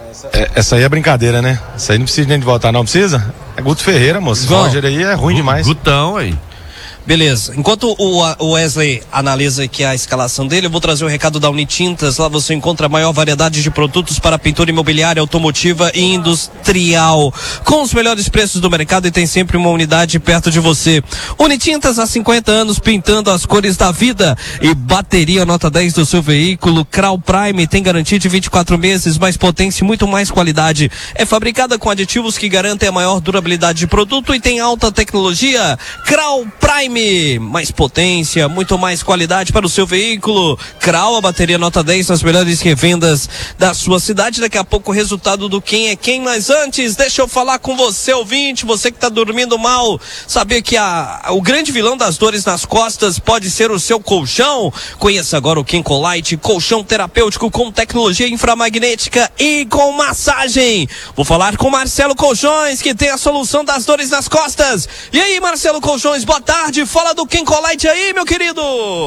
Essa aí é brincadeira, né? Essa aí não precisa nem de votar, não precisa? É Guto Ferreira, moço. Esse Roger aí é ruim demais. Gutão aí. Beleza, enquanto o Wesley analisa aqui a escalação dele, eu vou trazer o recado da Unitintas. Lá você encontra a maior variedade de produtos para pintura imobiliária, automotiva e industrial, com os melhores preços do mercado, e tem sempre uma unidade perto de você. Unitintas, há 50 anos pintando as cores da vida. E bateria nota 10 do seu veículo Crau Prime tem garantia de 24 meses, mais potência e muito mais qualidade. É fabricada com aditivos que garantem a maior durabilidade de produto e tem alta tecnologia. Crau Prime, mais potência, muito mais qualidade para o seu veículo. Crau, a bateria nota 10 nas melhores revendas da sua cidade. Daqui a pouco o resultado do Quem é Quem, mas antes, deixa eu falar com você, ouvinte, você que está dormindo mal, saber que o grande vilão das dores nas costas pode ser o seu colchão. Conheça agora o Kencolite, colchão terapêutico com tecnologia inframagnética e com massagem. Vou falar com Marcelo Colchões, que tem a solução das dores nas costas. E aí, Marcelo Colchões, boa tarde. Fala do Kencolite aí, meu querido.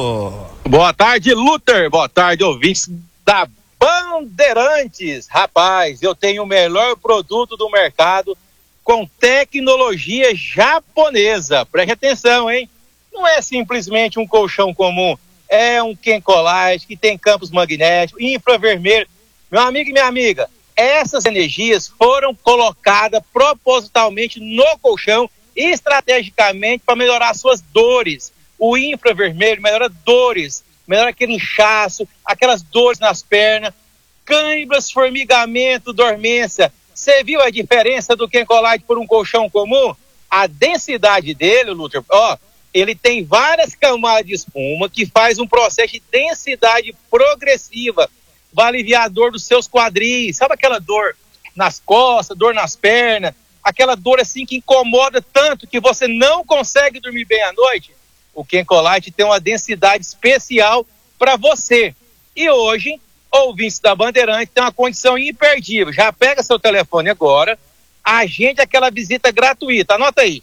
Boa tarde, Luther. Boa tarde, ouvintes da Bandeirantes. Rapaz, eu tenho o melhor produto do mercado com tecnologia japonesa. Preste atenção, hein? Não é simplesmente um colchão comum. É um Kencolite que tem campos magnéticos, infravermelho. Meu amigo e minha amiga, essas energias foram colocadas propositalmente no colchão, estrategicamente, para melhorar suas dores. O infravermelho melhora dores, melhora aquele inchaço, aquelas dores nas pernas, câimbras, formigamento, dormência. Você viu a diferença do Kencolite por um colchão comum? A densidade dele, Lúcio, ele tem várias camadas de espuma que faz um processo de densidade progressiva. Vai aliviar a dor dos seus quadris. Sabe aquela dor nas costas, dor nas pernas? Aquela dor assim que incomoda tanto que você não consegue dormir bem à noite? O Kencolite tem uma densidade especial para você. E hoje, ouvintes da Bandeirante, tem uma condição imperdível. Já pega seu telefone agora, agende aquela visita gratuita. Anota aí,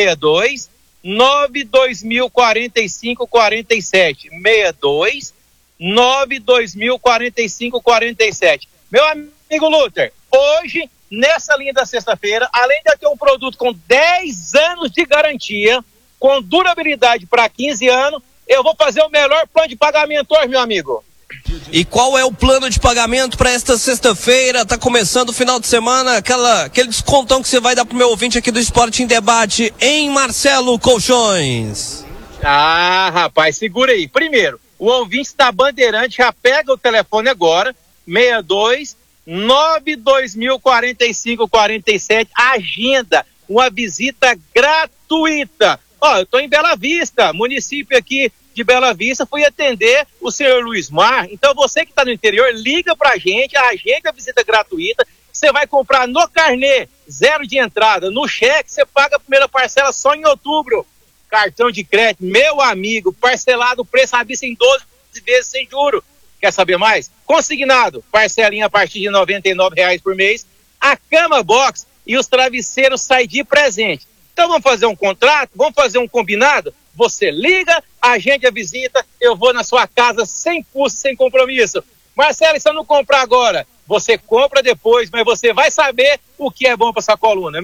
62 92045 47. 62 92045 47. Meu amigo Luther, hoje, nessa linha da sexta-feira, além de eu ter um produto com 10 anos de garantia, com durabilidade para 15 anos, eu vou fazer o melhor plano de pagamento hoje, meu amigo. E qual é o plano de pagamento para esta sexta-feira? Tá começando o final de semana, aquele descontão que você vai dar pro meu ouvinte aqui do Esporte em Debate, em Marcelo Colchões. Ah, rapaz, segura aí. Primeiro, o ouvinte da Bandeirante já pega o telefone agora, 62 92045 47, agenda uma visita gratuita. Eu tô em Bela Vista, município aqui de Bela Vista, fui atender o senhor Luiz Mar. Então você que está no interior, liga pra gente, agenda a visita gratuita. Você vai comprar no carnê, 0 de entrada, no cheque você paga a primeira parcela só em outubro. Cartão de crédito, meu amigo, parcelado, preço à vista em 12 vezes sem juro. Quer saber mais? Consignado, parcelinha a partir de R$ 99,00 por mês, a cama box e os travesseiros saem de presente. Então vamos fazer um contrato, vamos fazer um combinado? Você liga, agende a visita, eu vou na sua casa sem custo, sem compromisso. Marcelo, se eu não comprar agora, você compra depois, mas você vai saber o que é bom para sua coluna.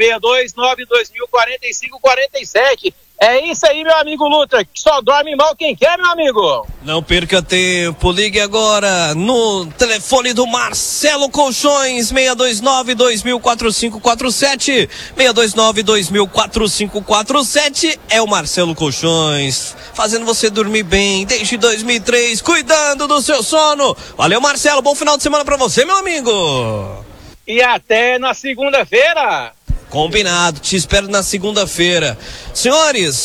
629204547. É isso aí, meu amigo Luther, que só dorme mal quem quer, meu amigo. Não perca tempo, ligue agora no telefone do Marcelo Colchões, 629204547, 629204547, é o Marcelo Colchões, fazendo você dormir bem desde 2003, cuidando do seu sono. Valeu, Marcelo, bom final de semana pra você, meu amigo. E até na segunda-feira. Combinado, te espero na segunda-feira. Senhores,